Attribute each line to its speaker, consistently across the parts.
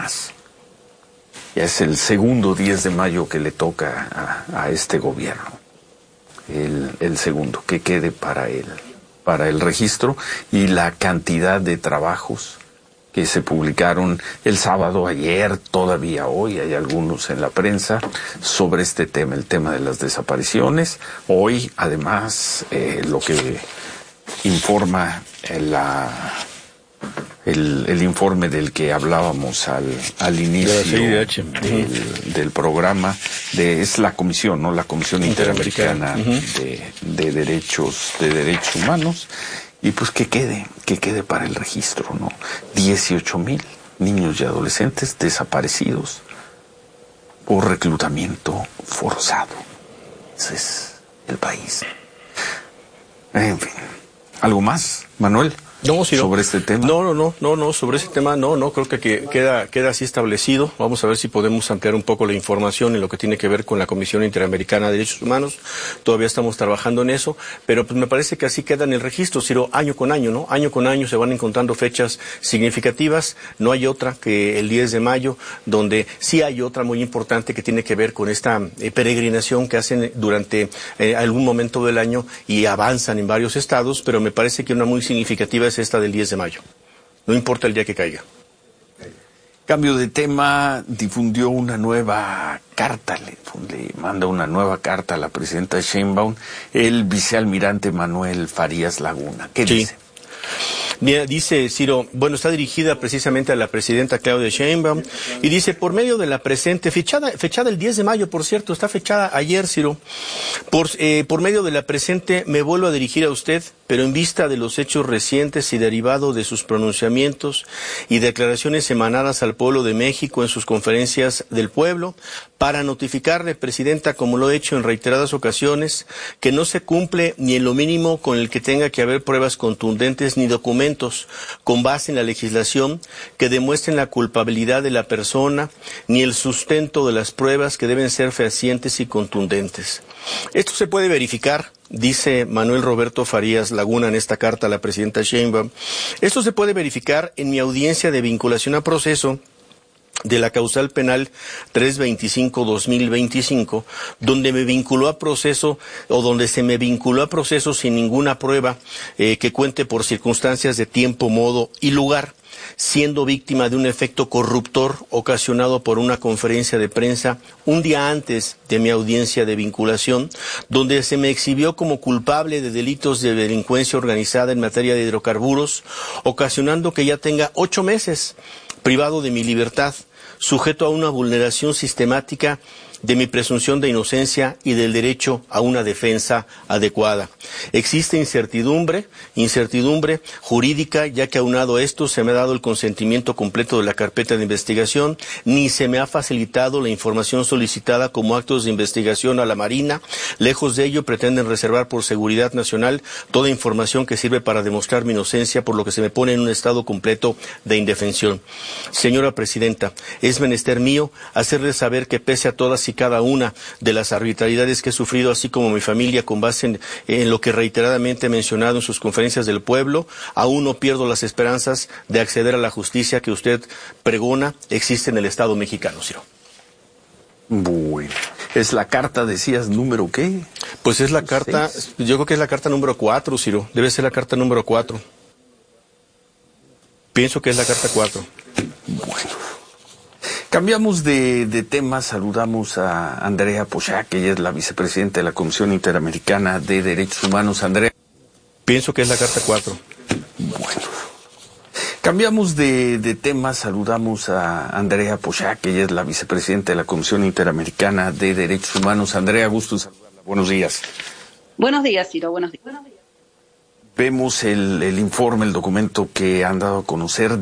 Speaker 1: más. Ya es el segundo 10 de mayo que le toca a este gobierno. El segundo, que quede para el registro y la cantidad de trabajos que se publicaron el sábado, ayer, todavía hoy, hay algunos en la prensa, sobre este tema, el tema de las desapariciones. Hoy, además, lo que informa el informe del que hablábamos al inicio del programa, es la comisión, ¿no? La Comisión Interamericana de Derechos Humanos. Y pues que quede para el registro, ¿no? 18,000 niños y adolescentes desaparecidos por reclutamiento forzado. Ese es el país. En fin. ¿Algo más, Manuel?
Speaker 2: No, sí,
Speaker 1: sobre este tema.
Speaker 2: No, sobre ese tema no, creo que queda así establecido. Vamos a ver si podemos ampliar un poco la información en lo que tiene que ver con la Comisión Interamericana de Derechos Humanos. Todavía estamos trabajando en eso, pero pues me parece que así queda en el registro, Ciro, año con año, ¿no? Año con año se van encontrando fechas significativas. No hay otra que el 10 de mayo, donde sí hay otra muy importante que tiene que ver con esta peregrinación que hacen durante algún momento del año y avanzan en varios estados, pero me parece que una muy significativa es esta del 10 de mayo. No importa el día que caiga.
Speaker 1: Cambio de tema, difundió una nueva carta, le manda una nueva carta a la presidenta Sheinbaum, el vicealmirante Manuel Farías Laguna. ¿Qué dice?
Speaker 2: Bien, dice Ciro, está dirigida precisamente a la presidenta Claudia Sheinbaum y dice, por medio de la presente, fechada el 10 de mayo, por cierto, está fechada ayer, Ciro, por medio de la presente me vuelvo a dirigir a usted, pero en vista de los hechos recientes y derivado de sus pronunciamientos y declaraciones emanadas al pueblo de México en sus conferencias del pueblo, para notificarle, presidenta, como lo he hecho en reiteradas ocasiones, que no se cumple ni en lo mínimo con el que tenga que haber pruebas contundentes ni documentos con base en la legislación que demuestren la culpabilidad de la persona ni el sustento de las pruebas que deben ser fehacientes y contundentes. Esto se puede verificar, dice Manuel Roberto Farías Laguna en esta carta a la presidenta Sheinbaum. Esto se puede verificar en mi audiencia de vinculación a proceso de la causal penal 325-2025, donde me vinculó a proceso, o donde se me vinculó a proceso sin ninguna prueba que cuente por circunstancias de tiempo, modo y lugar, siendo víctima de un efecto corruptor ocasionado por una conferencia de prensa un día antes de mi audiencia de vinculación, donde se me exhibió como culpable de delitos de delincuencia organizada en materia de hidrocarburos, ocasionando que ya tenga 8 meses privado de mi libertad, sujeto a una vulneración sistemática de mi presunción de inocencia y del derecho a una defensa adecuada. Existe incertidumbre jurídica, ya que aunado a esto se me ha dado el consentimiento completo de la carpeta de investigación, ni se me ha facilitado la información solicitada como actos de investigación a la Marina. Lejos de ello, pretenden reservar por seguridad nacional toda información que sirve para demostrar mi inocencia, por lo que se me pone en un estado completo de indefensión. Señora Presidenta, es menester mío hacerle saber que pese a todas y cada una de las arbitrariedades que he sufrido, así como mi familia, con base en lo que reiteradamente he mencionado en sus conferencias del pueblo, aún no pierdo las esperanzas de acceder a la justicia que usted pregona existe en el Estado mexicano, Ciro.
Speaker 1: Bueno, es la carta, decías, ¿número qué?
Speaker 2: Pues es la carta, 6. Yo creo que es la carta número 4, Ciro, debe ser la carta número 4. Pienso que es la carta 4.
Speaker 1: Bueno. Cambiamos de tema, saludamos a Andrea Pochac, ella es la vicepresidenta de la Comisión Interamericana de Derechos Humanos. Andrea.
Speaker 2: Pienso que es la carta 4.
Speaker 1: Bueno. Cambiamos de tema, saludamos a Andrea Pochac, ella es la vicepresidenta de la Comisión Interamericana de Derechos Humanos. Andrea, gusto saludarla. Buenos días.
Speaker 3: Buenos días, Ciro, buenos días.
Speaker 1: Vemos el informe, el documento que han dado a conocer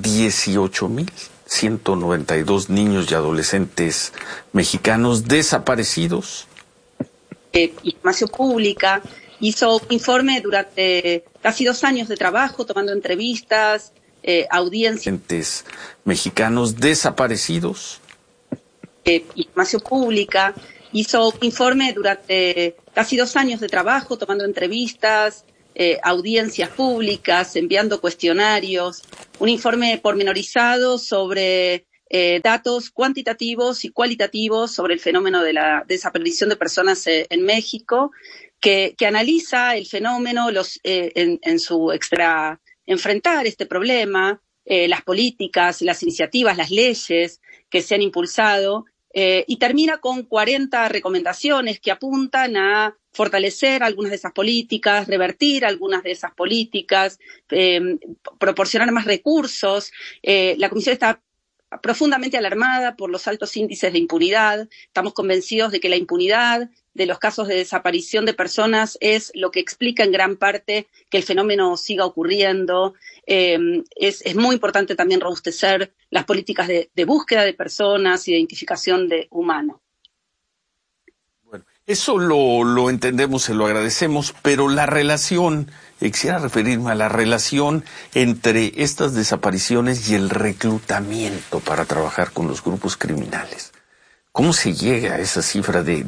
Speaker 1: 18,192 niños y adolescentes mexicanos desaparecidos.
Speaker 3: Información Pública hizo un informe durante casi 2 años de trabajo, tomando entrevistas, audiencias.
Speaker 1: Mexicanos desaparecidos.
Speaker 3: Información Pública hizo un informe durante casi 2 años de trabajo, tomando entrevistas, audiencias públicas, enviando cuestionarios, un informe pormenorizado sobre datos cuantitativos y cualitativos sobre el fenómeno de la desaparición de personas en México, que analiza el fenómeno en su enfrentar este problema, las políticas, las iniciativas, las leyes que se han impulsado, y termina con 40 recomendaciones que apuntan a fortalecer algunas de esas políticas, revertir algunas de esas políticas, proporcionar más recursos. La Comisión está profundamente alarmada por los altos índices de impunidad. Estamos convencidos de que la impunidad de los casos de desaparición de personas es lo que explica en gran parte que el fenómeno siga ocurriendo. Es muy importante también robustecer las políticas de búsqueda de personas, identificación de humanos.
Speaker 1: Bueno, eso lo entendemos, se lo agradecemos, pero la relación, quisiera referirme a la relación entre estas desapariciones y el reclutamiento para trabajar con los grupos criminales. ¿Cómo se llega a esa cifra de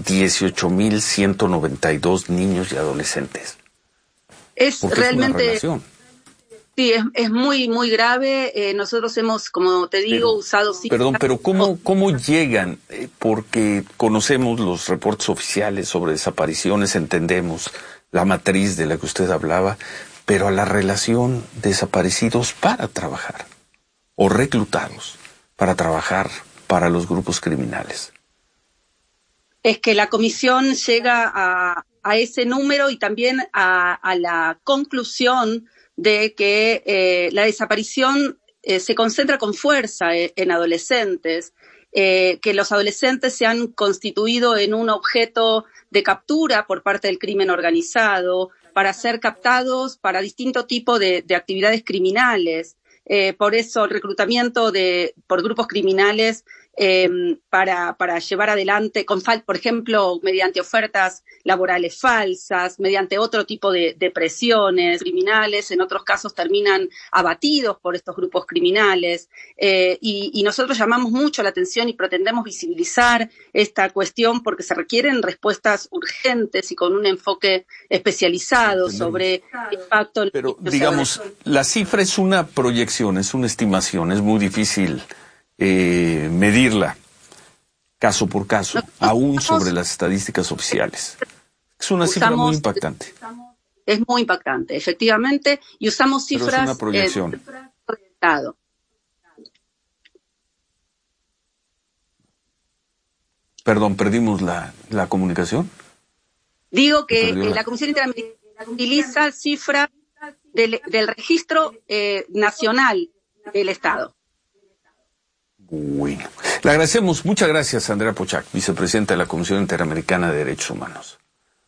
Speaker 1: 18,192 niños y adolescentes?
Speaker 3: Es realmente, sí, es muy, muy grave. Nosotros hemos, como te digo, usado cifras.
Speaker 1: Perdón, pero ¿cómo llegan? Porque conocemos los reportes oficiales sobre desapariciones, entendemos la matriz de la que usted hablaba, pero a la relación desaparecidos para trabajar o reclutados para trabajar para los grupos criminales.
Speaker 3: Es que la comisión llega a ese número y también a la conclusión de que la desaparición se concentra con fuerza en adolescentes, que los adolescentes se han constituido en un objeto de captura por parte del crimen organizado para ser captados para distinto tipo de actividades criminales. Por eso el reclutamiento por grupos criminales para llevar adelante, por ejemplo, mediante ofertas laborales falsas, mediante otro tipo de presiones criminales, en otros casos terminan abatidos por estos grupos criminales, y nosotros llamamos mucho la atención y pretendemos visibilizar esta cuestión porque se requieren respuestas urgentes y con un enfoque especializado sobre el impacto.
Speaker 1: Pero, digamos, la cifra es una proyección, es una estimación, es muy difícil medirla caso por caso, aún sobre las estadísticas oficiales. Es una cifra muy impactante.
Speaker 3: Es muy impactante, efectivamente, y usamos cifras.
Speaker 1: Pero es una proyección. Perdón, ¿perdimos la comunicación?
Speaker 3: Digo que la Comisión Interamericana utiliza cifras del registro nacional del Estado.
Speaker 1: Bueno, le agradecemos. Muchas gracias, Andrea Pochac, vicepresidenta de la Comisión Interamericana de Derechos Humanos.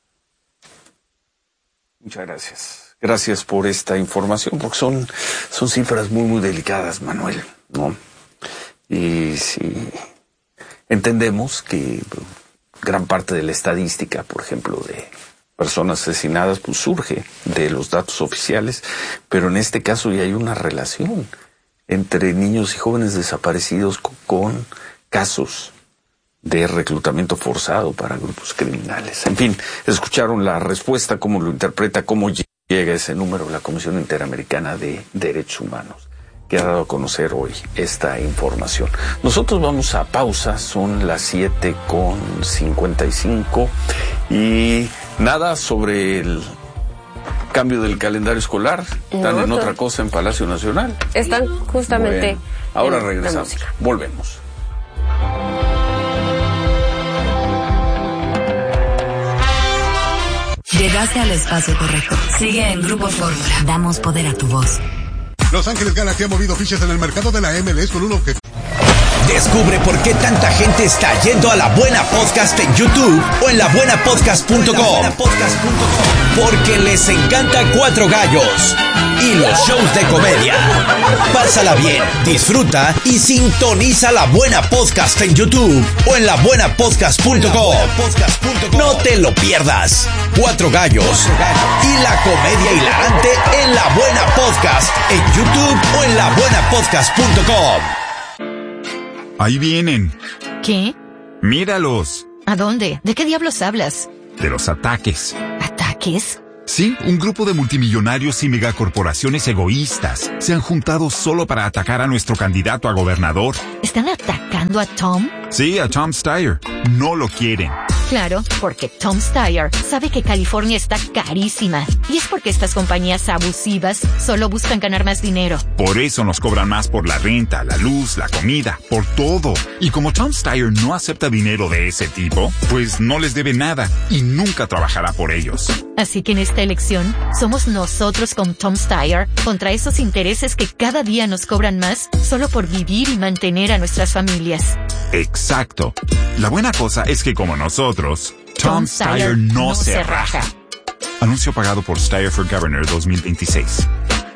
Speaker 1: Muchas gracias. Gracias por esta información, porque son cifras muy, muy delicadas, Manuel, ¿no? Y sí, entendemos que gran parte de la estadística, por ejemplo, de personas asesinadas, pues surge de los datos oficiales, pero en este caso ya hay una relación entre niños y jóvenes desaparecidos con casos de reclutamiento forzado para grupos criminales. En fin, escucharon la respuesta, cómo lo interpreta, cómo llega ese número la Comisión Interamericana de Derechos Humanos, que ha dado a conocer hoy esta información. Nosotros vamos a pausa, son las 7:55 y nada sobre el cambio del calendario escolar. Están en otra cosa en Palacio Nacional.
Speaker 4: Están justamente.
Speaker 1: Bueno, ahora regresamos. Volvemos.
Speaker 5: Llegaste al espacio correcto. Sigue en Grupo Fórmula. Damos poder a tu voz.
Speaker 6: Los Ángeles Galaxy ha movido fichas en el mercado de la MLS con un objetivo.
Speaker 7: Descubre por qué tanta gente está yendo a La Buena Podcast en YouTube o en labuenapodcast.com. Porque les encanta Cuatro Gallos y los shows de comedia. Pásala bien, disfruta y sintoniza La Buena Podcast en YouTube o en labuenapodcast.com. No te lo pierdas. Cuatro Gallos y la comedia hilarante en La Buena Podcast en YouTube o en labuenapodcast.com.
Speaker 8: Ahí vienen.
Speaker 9: ¿Qué?
Speaker 8: Míralos.
Speaker 9: ¿A dónde? ¿De qué diablos hablas?
Speaker 8: De los ataques.
Speaker 9: ¿Ataques?
Speaker 8: Sí, un grupo de multimillonarios y megacorporaciones egoístas se han juntado solo para atacar a nuestro candidato a gobernador.
Speaker 4: ¿Están atacando a Tom?
Speaker 8: Sí, a Tom Steyer. No lo quieren.
Speaker 4: Claro, porque Tom Steyer sabe que California está carísima. Y es porque estas compañías abusivas solo buscan ganar más dinero.
Speaker 8: Por eso nos cobran más por la renta, la luz, la comida, por todo. Y como Tom Steyer no acepta dinero de ese tipo, pues no les debe nada y nunca trabajará por ellos.
Speaker 4: Así que en esta elección, somos nosotros con Tom Steyer contra esos intereses que cada día nos cobran más solo por vivir y mantener a nuestras familias.
Speaker 8: Exacto. La buena cosa es que como nosotros, Tom Steyer no se raja. Anuncio pagado por Steyer for Governor 2026.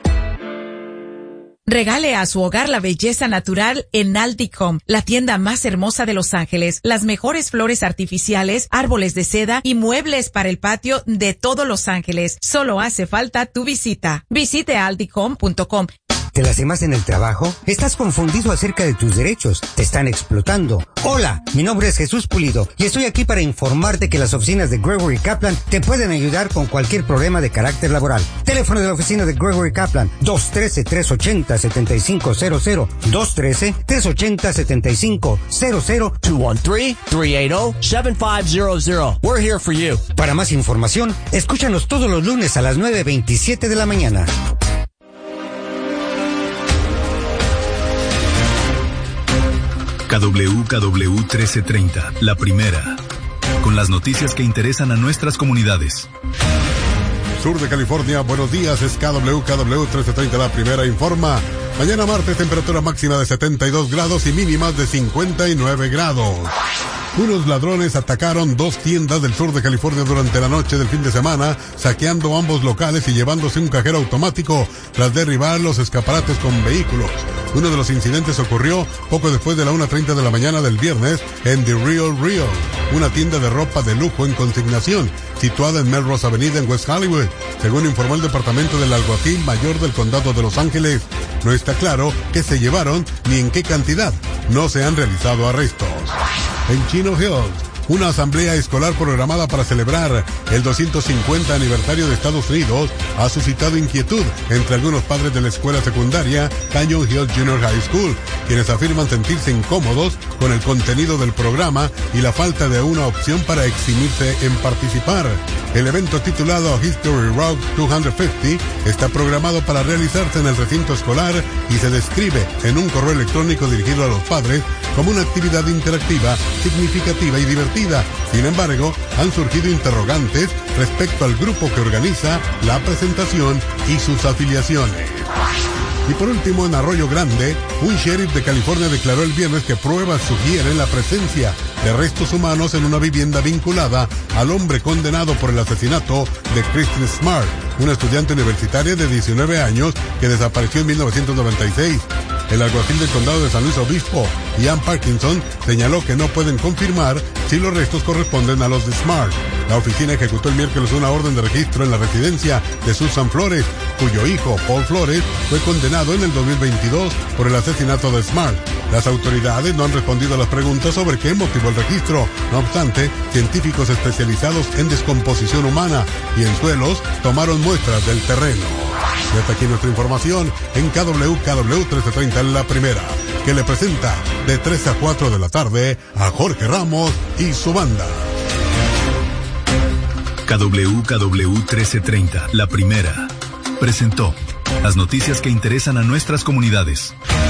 Speaker 9: Regale a su hogar la belleza natural en Aldic Home, la tienda más hermosa de Los Ángeles. Las mejores flores artificiales, árboles de seda y muebles para el patio de todo Los Ángeles. Solo hace falta tu visita. Visite aldichome.com.
Speaker 10: ¿Te la hace más en el trabajo? ¿Estás confundido acerca de tus derechos? ¿Te están explotando? Hola, mi nombre es Jesús Pulido y estoy aquí para informarte que las oficinas de Gregory Kaplan te pueden ayudar con cualquier problema de carácter laboral. Teléfono de la oficina de Gregory Kaplan, 213-380-7500, 213-380-7500,
Speaker 11: 213-380-7500. We're here for you.
Speaker 10: Para más información, escúchanos todos los lunes a las 9:27 de la mañana.
Speaker 12: KWKW 1330, la primera, con las noticias que interesan a nuestras comunidades.
Speaker 6: Sur de California, buenos días, es KWKW 1330, la primera informa. Mañana martes, temperatura máxima de 72 grados y mínimas de 59 grados. Unos ladrones atacaron 2 tiendas del sur de California durante la noche del fin de semana, saqueando ambos locales y llevándose un cajero automático tras derribar los escaparates con vehículos. Uno de los incidentes ocurrió poco después de la 1:30 de la mañana del viernes en The Real, una tienda de ropa de lujo en consignación, situada en Melrose Avenida en West Hollywood, según informó el departamento del alguacil mayor del condado de Los Ángeles. No está claro qué se llevaron ni en qué cantidad. No se han realizado arrestos. En Chino Hills, una asamblea escolar programada para celebrar el 250 aniversario de Estados Unidos ha suscitado inquietud entre algunos padres de la escuela secundaria Canyon Hill Junior High School, quienes afirman sentirse incómodos con el contenido del programa y la falta de una opción para eximirse en participar. El evento titulado History Rock 250 está programado para realizarse en el recinto escolar y se describe en un correo electrónico dirigido a los padres como una actividad interactiva, significativa y divertida. Sin embargo, han surgido interrogantes respecto al grupo que organiza la presentación y sus afiliaciones. Y por último, en Arroyo Grande, un sheriff de California declaró el viernes que pruebas sugieren la presencia de restos humanos en una vivienda vinculada al hombre condenado por el asesinato de Kristen Smart, una estudiante universitaria de 19 años que desapareció en 1996. El alguacil del condado de San Luis Obispo, Ian Parkinson, señaló que no pueden confirmar si los restos corresponden a los de Smart. La oficina ejecutó el miércoles una orden de registro en la residencia de Susan Flores, cuyo hijo, Paul Flores, fue condenado en el 2022 por el asesinato de Smart. Las autoridades no han respondido a las preguntas sobre qué motivó el registro. No obstante, científicos especializados en descomposición humana y en suelos tomaron muestras del terreno. Y hasta aquí nuestra información en KWKW 1330, la primera, que le presenta de 3 a 4 de la tarde a Jorge Ramos y su banda.
Speaker 12: KWKW 1330, la primera, presentó las noticias que interesan a nuestras comunidades.